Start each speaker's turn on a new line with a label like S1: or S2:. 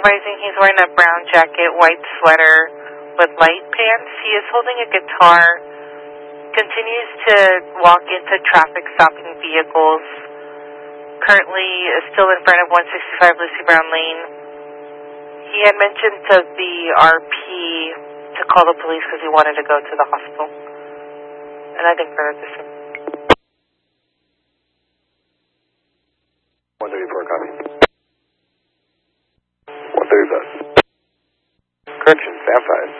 S1: advising he's wearing a brown jacket, white sweater with light pants. He is holding a guitar, continues to walk into traffic-stopping vehicles, currently is still in front of 165 Lucy Brown Lane. He had mentioned to the RP to call the police because he wanted to go to the hospital. And I think that's the same.
S2: 134, copy. 135. Correction, stand 5.